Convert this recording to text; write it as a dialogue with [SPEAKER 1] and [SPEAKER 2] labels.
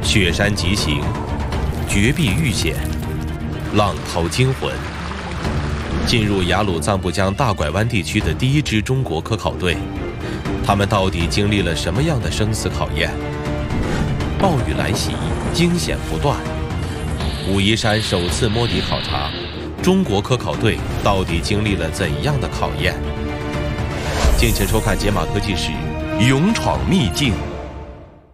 [SPEAKER 1] 雪山疾行，绝壁遇险，浪涛惊魂。进入雅鲁藏布江大拐弯地区的第一支中国科考队，他们到底经历了什么样的生死考验？暴雨来袭，惊险不断。武夷山首次摸底考察，中国科考队到底经历了怎样的考验？敬请收看解码科技史，勇闯秘境。